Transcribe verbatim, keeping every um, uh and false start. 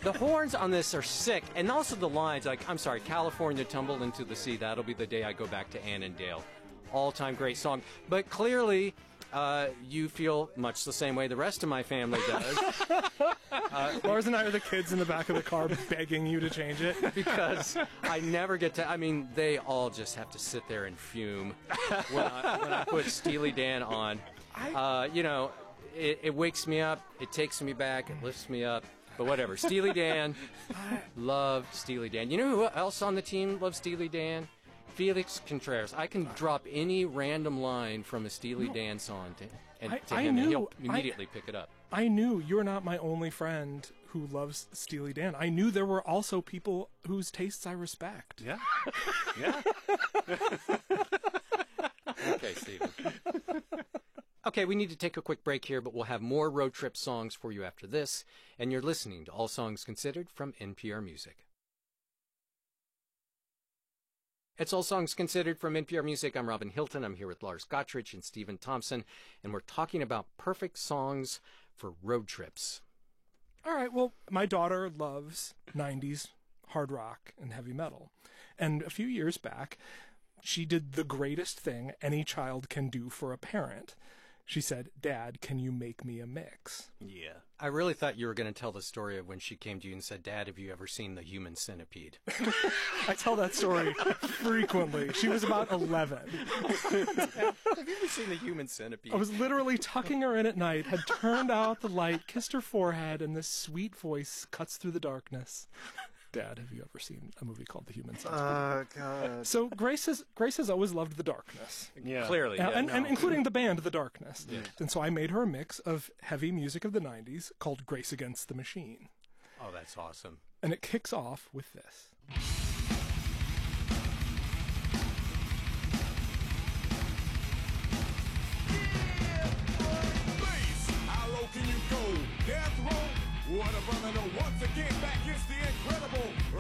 The horns on this are sick, and also the lines. Like, I'm sorry, California tumbled into the sea. That'll be the day I go back to Annandale. All-time great song. But clearly, uh, you feel much the same way the rest of my family does. uh, Lars and I are the kids in the back of the car begging you to change it. Because I never get to... I mean, they all just have to sit there and fume when I, when I put Steely Dan on. Uh, you know, it, it wakes me up, it takes me back, it lifts me up. But whatever. Steely Dan. Loved Steely Dan. You know who else on the team loves Steely Dan? Felix Contreras. I can drop any random line from a Steely no. Dan song to, and, I, to I him, knew, and he'll immediately I, pick it up. I knew you're not my only friend who loves Steely Dan. I knew there were also people whose tastes I respect. Yeah. Yeah. Okay, Steven. Okay, we need to take a quick break here, but we'll have more road trip songs for you after this. And you're listening to All Songs Considered from N P R Music. It's All Songs Considered from N P R Music. I'm Robin Hilton. I'm here with Lars Gottrich and Stephen Thompson, and we're talking about perfect songs for road trips. All right, well, my daughter loves nineties hard rock and heavy metal. And a few years back, she did the greatest thing any child can do for a parent. She said, "Dad, can you make me a mix?" Yeah. I really thought you were going to tell the story of when she came to you and said, "Dad, have you ever seen The Human Centipede?" I tell that story frequently. She was about eleven. Have you ever seen The Human Centipede? I was literally tucking her in at night, had turned out the light, kissed her forehead, and this sweet voice cuts through the darkness. "Dad, have you ever seen a movie called The Human Centipede?" Oh, God. So Grace has, Grace has always loved the darkness. Yeah. Clearly. Uh, Yeah, and, no. and including the band The Darkness. Yeah. And so I made her a mix of heavy music of the nineties called Grace Against the Machine. Oh, that's awesome. And it kicks off with this. How low can you go? Death row? What a brother, no. Once again, back is the incredible